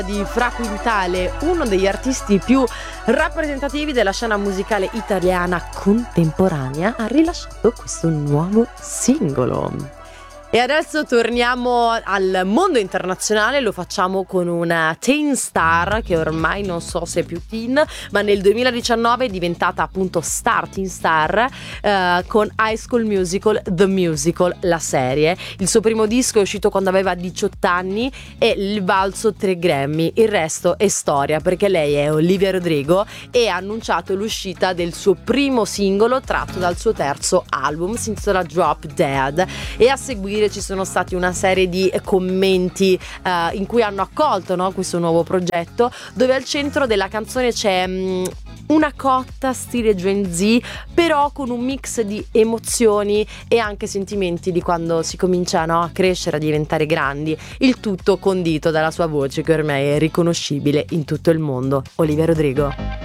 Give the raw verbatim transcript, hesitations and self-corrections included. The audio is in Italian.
Di Fra Quintale, uno degli artisti più rappresentativi della scena musicale italiana contemporanea, ha rilasciato questo nuovo singolo. E adesso torniamo al mondo internazionale, lo facciamo con una teen star che ormai non so se è più teen, ma nel duemiladiciannove è diventata appunto star, teen star, eh, con High School Musical, The Musical, la serie. Il suo primo disco è uscito quando aveva diciotto anni e il valso tre Grammy. Il resto è storia, perché lei è Olivia Rodrigo e ha annunciato l'uscita del suo primo singolo tratto dal suo terzo album, si intitola Drop Dead, e a seguire ci sono stati una serie di commenti uh, in cui hanno accolto, no, questo nuovo progetto, dove al centro della canzone c'è um, una cotta stile Gen Z, però con un mix di emozioni e anche sentimenti di quando si comincia, no, a crescere, a diventare grandi, il tutto condito dalla sua voce che ormai è riconoscibile in tutto il mondo. Olivia Rodrigo.